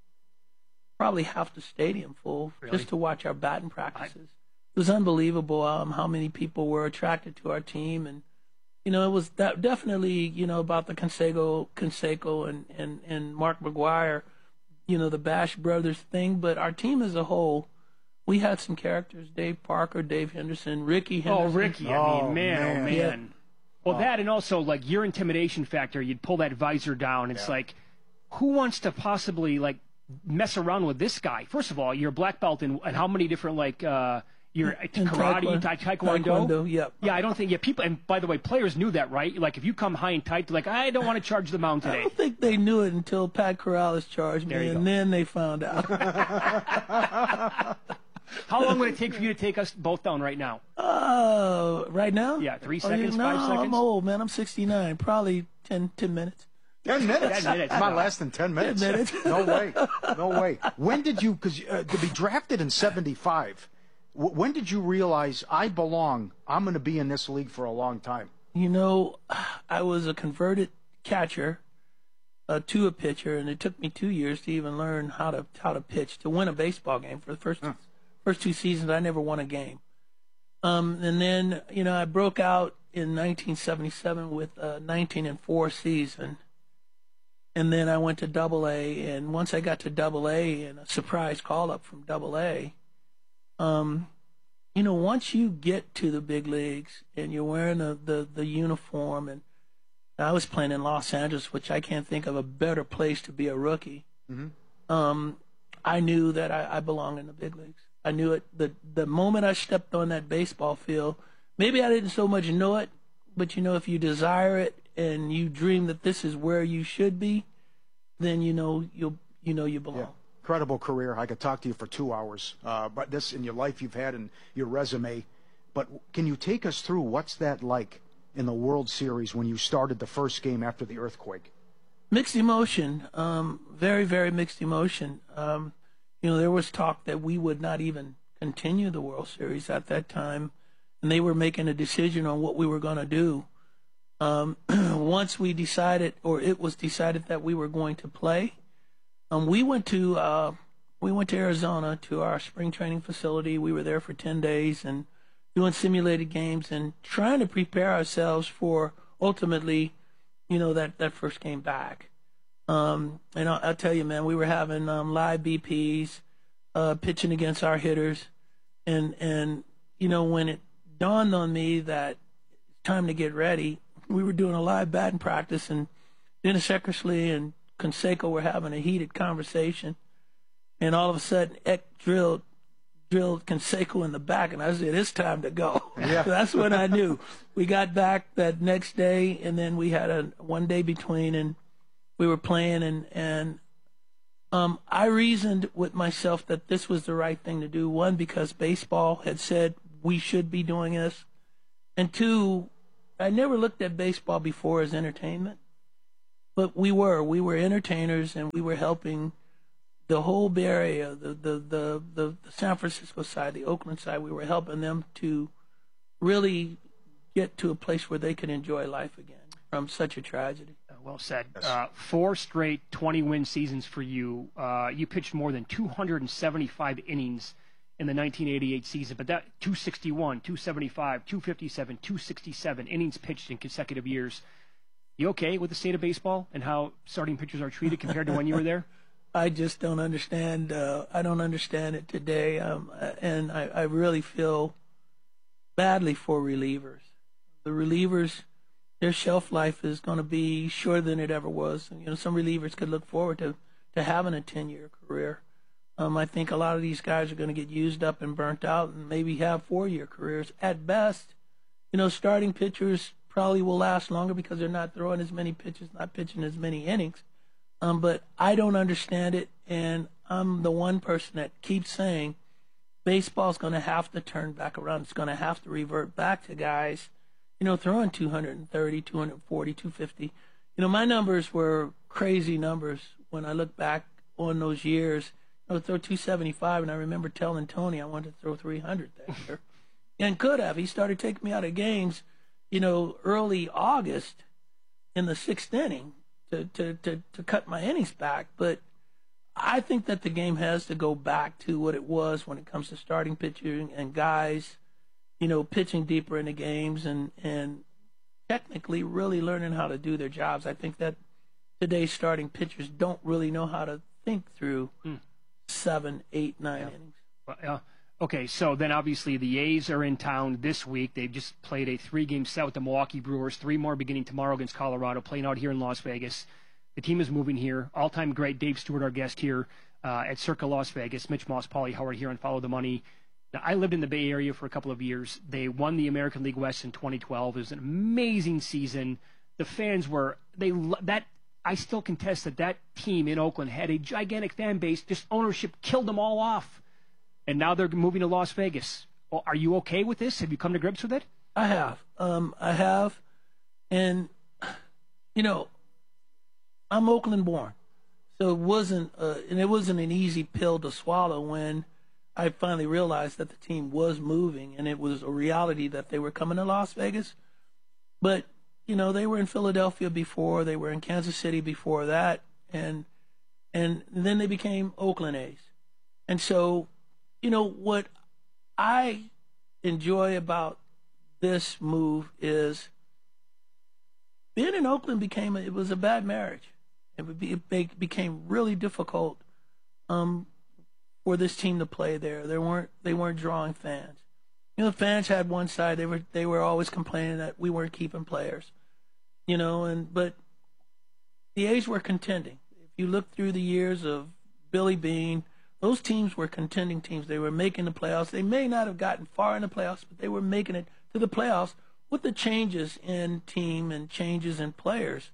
probably half the stadium full just to watch our batting practices. It was unbelievable how many people were attracted to our team. And, it was definitely, about the Canseco and Mark McGuire, the Bash Brothers thing. But our team as a whole, we had some characters: Dave Parker, Dave Henderson, Ricky Henderson. Oh, Ricky! Man. Yeah. Well, that, and also like your intimidation factor. You'd pull that visor down. It's like, who wants to possibly mess around with this guy? First of all, you're a black belt in how many different you're karate, taekwondo. Yep. Yeah, I don't think people. And by the way, players knew that, right? Like if you come high and tight, they're like, I don't want to charge the mound today. I don't think they knew it until Pat Corrales charged me, and then they found out. How long would it take for you to take us both down right now? Right now? Yeah, 3 seconds, 5 seconds? I'm old, man. I'm 69. Probably 10 minutes. 10 minutes? 10 minutes. It's not less than 10 minutes. 10 minutes. No way. When did you, because to be drafted in 75, when did you realize I'm going to be in this league for a long time? I was a converted catcher to a pitcher, and it took me 2 years to even learn how to pitch, to win a baseball game. For the first 2 seasons, I never won a game. And then, I broke out in 1977 with a 19-4 season. And then I went to Double-A, and once I got to Double-A and a surprise call-up from Double-A, once you get to the big leagues and you're wearing the uniform, and I was playing in Los Angeles, which I can't think of a better place to be a rookie. Mm-hmm. I knew that I belonged in the big leagues. I knew it the moment I stepped on that baseball field. Maybe I didn't so much know it, but if you desire it and you dream that this is where you should be, then you belong. Yeah. Incredible career. I could talk to you for 2 hours, but this in your life you've had and your resume. But can you take us through what's that like in the World Series when you started the first game after the earthquake? Mixed emotion, very, very mixed emotion. There was talk that we would not even continue the World Series at that time, and they were making a decision on what we were going to do. Once we decided, or it was decided that we were going to play, we went to Arizona to our spring training facility. We were there for 10 days and doing simulated games and trying to prepare ourselves for ultimately, that first game back. And I'll tell you, man, we were having live BPs, pitching against our hitters, and when it dawned on me that it's time to get ready, we were doing a live batting practice, and Dennis Eckersley and Canseco were having a heated conversation, and all of a sudden Eck drilled drilled Canseco in the back, and I said, it's time to go. Yeah. That's when I knew. We got back that next day, and then we had one day between, and we were playing, and I reasoned with myself that this was the right thing to do. One, because baseball had said we should be doing this, and two, I never looked at baseball before as entertainment, but we were entertainers, and we were helping the whole Bay Area, the San Francisco side, the Oakland side. We were helping them to really get to a place where they could enjoy life again from such a tragedy. Well said. 4 straight 20-win seasons for you. You pitched more than 275 innings in the 1988 season, but that 261, 275, 257, 267 innings pitched in consecutive years. You okay with the state of baseball and how starting pitchers are treated compared to when you were there? I just don't understand. I don't understand it today, and I really feel badly for relievers. The relievers, their shelf life is going to be shorter than it ever was. You know, some relievers could look forward to having a 10-year career. I think a lot of these guys are going to get used up and burnt out and maybe have 4-year careers at best. You know, starting pitchers probably will last longer because they're not throwing as many pitches, not pitching as many innings. But I don't understand it, and I'm the one person that keeps saying baseball's going to have to turn back around. It's going to have to revert back to guys, you know, throwing 230, 240, 250. You know, my numbers were crazy numbers when I look back on those years. I would throw 275, and I remember telling Tony I wanted to throw 300 that year, and could have. He started taking me out of games, you know, early August in the 6th inning. To cut my innings back, but I think that the game has to go back to what it was when it comes to starting pitching and guys, you know, pitching deeper into games and technically really learning how to do their jobs. I think that today's starting pitchers don't really know how to think through 7, 8, 9 innings. Okay, so then obviously the A's are in town this week. They've just played a 3-game set with the Milwaukee Brewers, 3 more beginning tomorrow against Colorado, playing out here in Las Vegas. The team is moving here. All-time great Dave Stewart, our guest here at Circa Las Vegas. Mitch Moss, Paulie Howard here on Follow the Money. Now, I lived in the Bay Area for a couple of years. They won the American League West in 2012. It was an amazing season. The fans were I still contest that team in Oakland had a gigantic fan base. Just ownership killed them all off. And now they're moving to Las Vegas. Well, are you okay with this? Have you come to grips with it? I have. And, you know, I'm Oakland born. So it wasn't an easy pill to swallow when I finally realized that the team was moving and it was a reality that they were coming to Las Vegas. But, you know, they were in Philadelphia before, they were in Kansas City before that, and then they became Oakland A's. And so, you know, what I enjoy about this move is being in Oakland it was a bad marriage. It became really difficult for this team to play there. They weren't drawing fans. You know, the fans had one side. They were always complaining that we weren't keeping players. You know, but the A's were contending. If you look through the years of Billy Beane, those teams were contending teams. They were making the playoffs. They may not have gotten far in the playoffs, but they were making it to the playoffs with the changes in team and changes in players.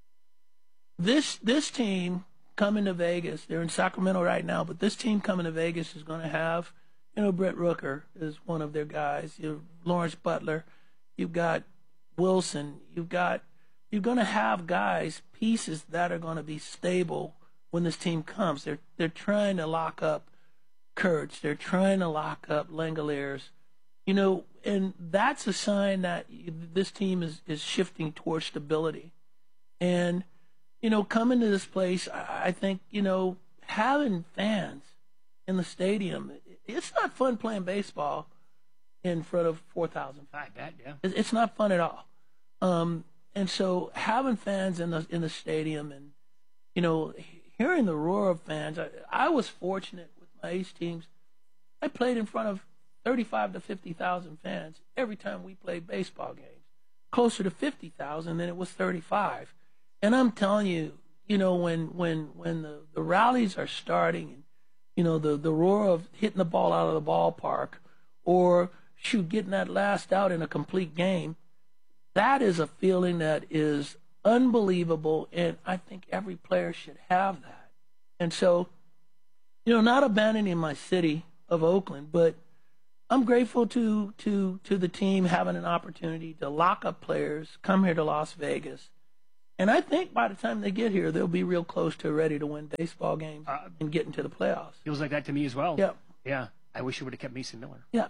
This team coming to Vegas, they're in Sacramento right now, but this team coming to Vegas is going to have, you know, Brett Rooker is one of their guys. You have Lawrence Butler. You've got Wilson. You're going to have guys, pieces that are going to be stable when this team comes. They're trying to lock up Kurtz. They're trying to lock up Langoliers. You know, and that's a sign that this team is shifting towards stability. And, you know, coming to this place, I think, you know, having fans in the stadium, it's not fun playing baseball in front of 4,000. I bet, yeah. It's not fun at all. And so having fans in the stadium and, you know, hearing the roar of fans, I was fortunate with my A's teams. I played in front of 35 to 50,000 fans every time we played baseball games, closer to 50,000 than it was 35. And I'm telling you, you know, when the rallies are starting the roar of hitting the ball out of the ballpark, or getting that last out in a complete game. That is a feeling that is unbelievable, and I think every player should have that. And so, not abandoning my city of Oakland, but I'm grateful to the team having an opportunity to lock up players, come here to Las Vegas. And I think by the time they get here, they'll be real close to ready to win baseball games and get into the playoffs. Feels like that to me as well. Yeah. Yeah. I wish it would have kept Mason Miller. Yeah.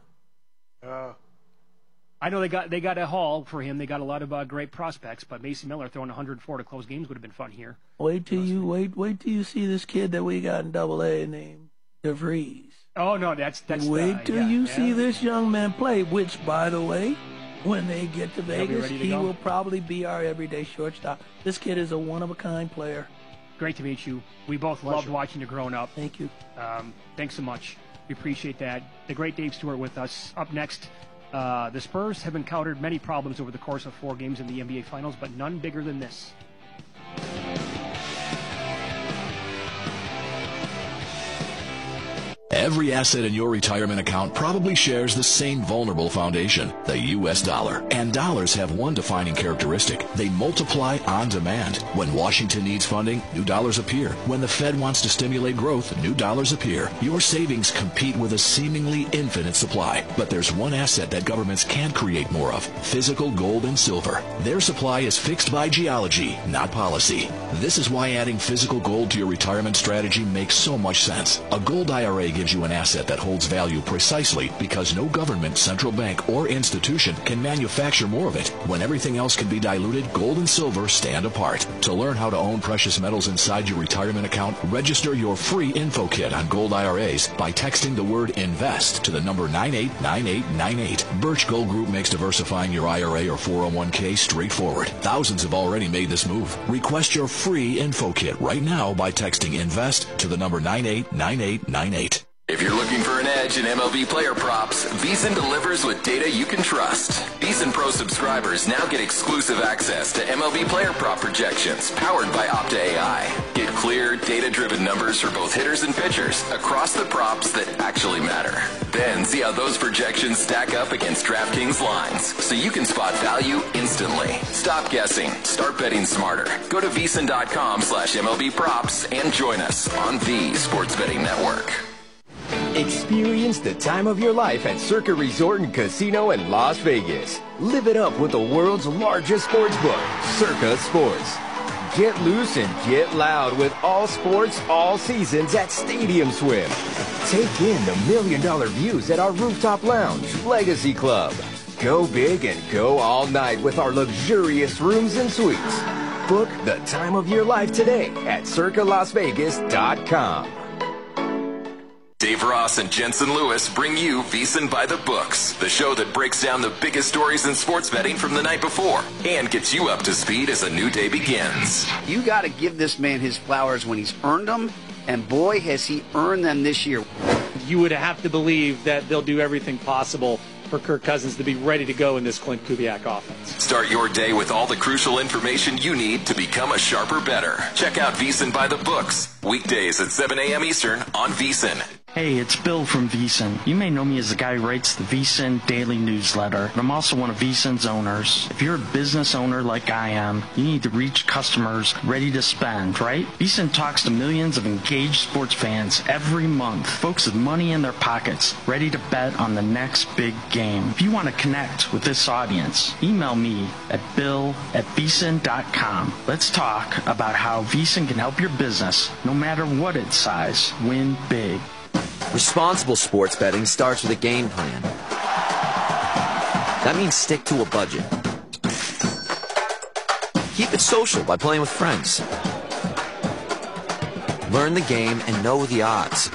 I know they got a haul for him. They got a lot of great prospects, but Mason Miller throwing 104 to close games would have been fun here. Wait till you see this kid that we got in AA named DeVries. Oh no, that's wait till you see this young man play. Which, by the way, when they get to Vegas, he will probably be our everyday shortstop. This kid is a one-of-a-kind player. Great to meet you. We both loved watching you growing up. Thank you. Thanks so much. We appreciate that. The great Dave Stewart with us. Up next, the Spurs have encountered many problems over the course of 4 games in the NBA Finals, but none bigger than this. Every asset in your retirement account probably shares the same vulnerable foundation, the U.S. dollar. And dollars have one defining characteristic. They multiply on demand. When Washington needs funding, new dollars appear. When the Fed wants to stimulate growth, new dollars appear. Your savings compete with a seemingly infinite supply. But there's one asset that governments can't create more of: physical gold and silver. Their supply is fixed by geology, not policy. This is why adding physical gold to your retirement strategy makes so much sense. A gold IRA gives you an asset that holds value precisely because no government, central bank, or institution can manufacture more of it. When everything else can be diluted, gold and silver stand apart. To learn how to own precious metals inside your retirement account, register your free info kit on gold IRAs by texting the word INVEST to the number 989898. Birch Gold Group makes diversifying your IRA or 401k straightforward. Thousands have already made this move. Request your free info kit right now by texting INVEST to the number 989898. If you're looking for an edge in MLB player props, VEASAN delivers with data you can trust. VEASAN Pro subscribers now get exclusive access to MLB player prop projections powered by Opta AI. Get clear, data-driven numbers for both hitters and pitchers across the props that actually matter. Then see how those projections stack up against DraftKings lines so you can spot value instantly. Stop guessing. Start betting smarter. Go to VEASAN.com/MLB props and join us on the Sports Betting Network. Experience the time of your life at Circa Resort and Casino in Las Vegas. Live it up with the world's largest sports book, Circa Sports. Get loose and get loud with all sports, all seasons at Stadium Swim. Take in the $1 million views at our rooftop lounge, Legacy Club. Go big and go all night with our luxurious rooms and suites. Book the time of your life today at circalasvegas.com. Dave Ross and Jensen Lewis bring you VEASAN by the Books, the show that breaks down the biggest stories in sports betting from the night before and gets you up to speed as a new day begins. You got to give this man his flowers when he's earned them, and boy, has he earned them this year. You would have to believe that they'll do everything possible for Kirk Cousins to be ready to go in this Clint Kubiak offense. Start your day with all the crucial information you need to become a sharper bettor. Check out VEASAN by the Books, weekdays at 7 a.m. Eastern on VEASAN. Hey, it's Bill from VEASAN. You may know me as the guy who writes the VEASAN daily newsletter, but I'm also one of VEASAN's owners. If you're a business owner like I am, you need to reach customers ready to spend, right? VEASAN talks to millions of engaged sports fans every month, folks with money in their pockets, ready to bet on the next big game. If you want to connect with this audience, email me at bill@VEASAN.com. Let's talk about how VEASAN can help your business, no matter what its size, win big. Responsible sports betting starts with a game plan. That means stick to a budget. Keep it social by playing with friends. Learn the game and know the odds.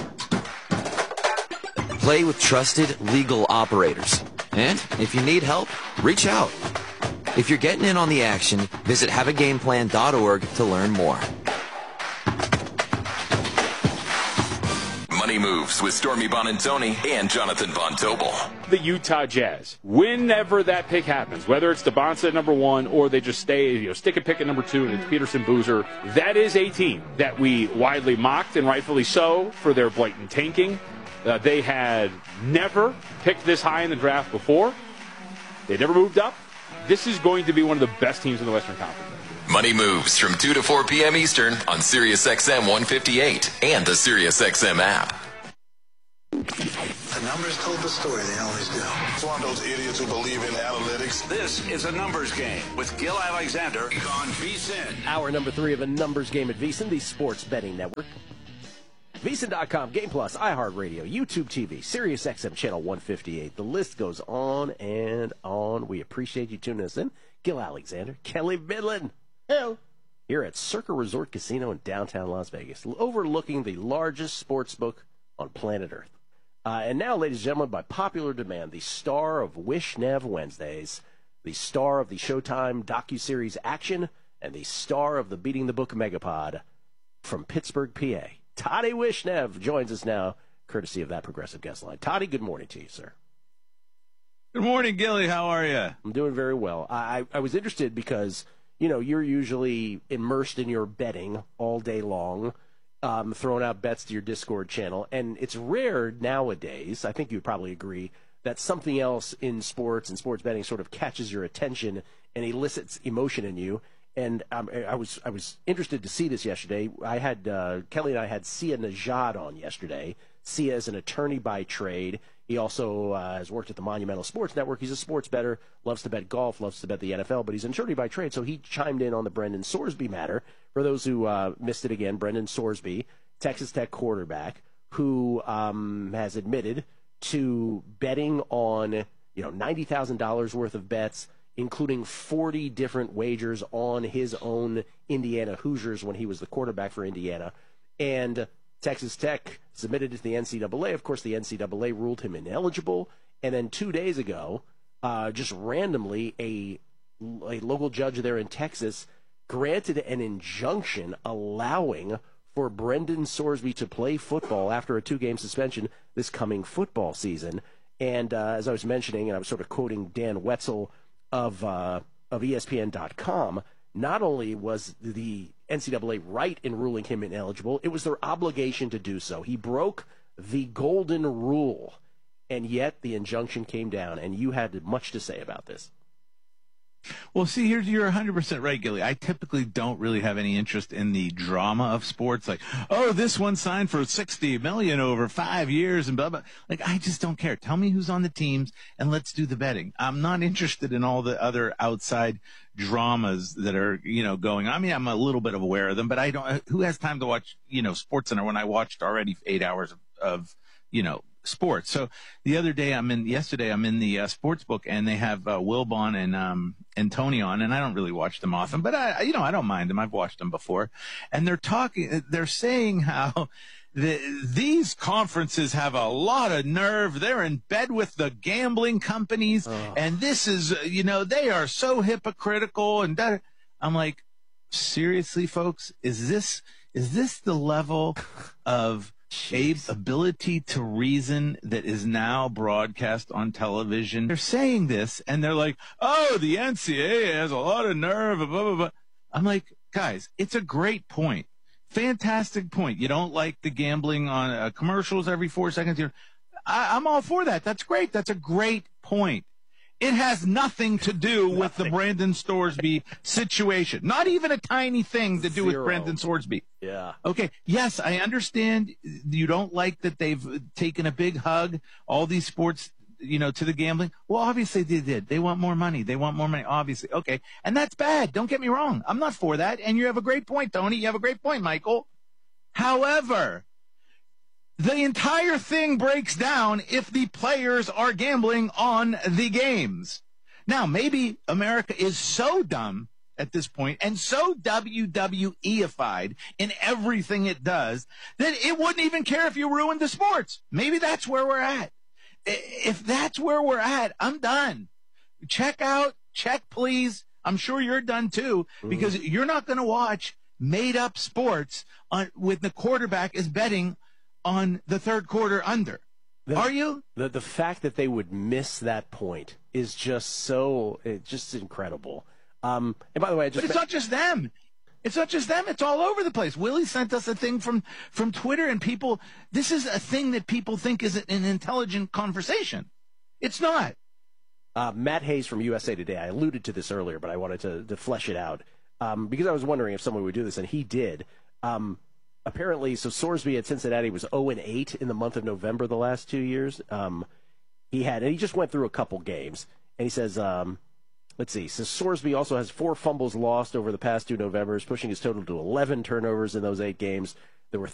Play with trusted, legal operators. And if you need help, reach out. If you're getting in on the action, visit haveagameplan.org to learn more. Money Moves with Stormy Bonantoni and Jonathan Von Tobel. The Utah Jazz. Whenever that pick happens, whether it's DeBonsa at number 1 or they just stick a pick at number 2 and it's Peterson Boozer, that is a team that we widely mocked, and rightfully so, for their blatant tanking. They had never picked this high in the draft before. They never moved up. This is going to be one of the best teams in the Western Conference. Money Moves from 2 to 4 p.m. Eastern on SiriusXM 158 and the SiriusXM app. The numbers told the story, they always do. It's one of those idiots who believe in analytics. This is a numbers game with Gil Alexander on VSiN. Hour number 3 of a numbers game at VSiN, the sports betting network. VSiN.com, Game Plus, iHeartRadio, YouTube TV, SiriusXM Channel 158. The list goes on and on. We appreciate you tuning us in. Gil Alexander, Kelly Midland. Hello. Here at Circa Resort Casino in downtown Las Vegas, overlooking the largest sports book on planet Earth. And now, ladies and gentlemen, by popular demand, the star of Wishnev Wednesdays, the star of the Showtime docuseries Action, and the star of the Beating the Book Megapod from Pittsburgh, PA, Toddy Wishnev joins us now, courtesy of that Progressive Guest Line. Toddy, good morning to you, sir. Good morning, Gilly. How are you? I'm doing very well. I was interested because, you're usually immersed in your betting all day long, throwing out bets to your Discord channel, and it's rare nowadays, I think you'd probably agree, that something else in sports and sports betting sort of catches your attention and elicits emotion in you. And I was interested to see this yesterday. I had Kelly and I had Sia Najad on yesterday. Sia is an attorney by trade. He also has worked at the Monumental Sports Network. He's a sports bettor, loves to bet golf, loves to bet the NFL, but he's an attorney by trade. So he chimed in on the Brendan Sorsby matter. For those who missed it again, Brendan Sorsby, Texas Tech quarterback, who has admitted to betting on $90,000 worth of bets, including 40 different wagers on his own Indiana Hoosiers when he was the quarterback for Indiana. And Texas Tech submitted it to the NCAA. Of course, the NCAA ruled him ineligible. And then 2 days ago, just randomly, a local judge there in Texas granted an injunction allowing for Brendan Sorsby to play football after a 2-game suspension this coming football season. And as I was mentioning, and I was sort of quoting Dan Wetzel of ESPN.com, not only was the NCAA right in ruling him ineligible, it was their obligation to do so. He broke the golden rule, and yet the injunction came down, and you had much to say about this. Well, see, you're 100% right, Gilly. I typically don't really have any interest in the drama of sports. Like, this one signed for $60 million over 5 years and blah, blah. Like, I just don't care. Tell me who's on the teams and let's do the betting. I'm not interested in all the other outside dramas that are, going on. I mean, I'm a little bit aware of them, but I don't, who has time to watch, SportsCenter when I watched already 8 hours of sports. So the other day yesterday I'm in the sports book, and they have Wilbon and Tony on, and I don't really watch them often, but I don't mind them. I've watched them before, and they're saying how these conferences have a lot of nerve. They're in bed with the gambling companies, and this is, they are so hypocritical. And I'm like, seriously, folks, is this the level of Abe's ability to reason that is now broadcast on television? They're saying this, and they're like, the NCAA has a lot of nerve, blah, blah, blah. I'm like, guys, it's a great point. Fantastic point. You don't like the gambling on commercials every 4 seconds here. I'm all for that. That's great. That's a great point. It has nothing to do with the Brendan Sorsby situation. Not even a tiny thing to do with Brendan Sorsby. Yeah. Okay. Yes, I understand you don't like that they've taken a big hug, all these sports, to the gambling. Well, obviously they did. They want more money. Obviously. Okay. And that's bad. Don't get me wrong. I'm not for that. And you have a great point, Tony. You have a great point, Michael. However, the entire thing breaks down if the players are gambling on the games. Now, maybe America is so dumb at this point and so WWE-ified in everything it does that it wouldn't even care if you ruined the sports. Maybe that's where we're at. If that's where we're at, I'm done. Check out, please. I'm sure you're done too, because you're not going to watch made-up sports with the quarterback is betting on the third quarter under. Are you? The fact that they would miss that point is just just incredible. And by the way, but it's not just them. It's not just them. It's all over the place. Willie sent us a thing from Twitter, and people, this is a thing that people think is an intelligent conversation. It's not. Matt Hayes from USA Today, I alluded to this earlier, but I wanted to flesh it out because I was wondering if someone would do this, and he did. Apparently, so Sorsby at Cincinnati was 0-8 in the month of November the last 2 years. And he just went through a couple games, and he says, let's see. So Sorsby also has 4 fumbles lost over the past 2 Novembers, pushing his total to 11 turnovers in those 8 games.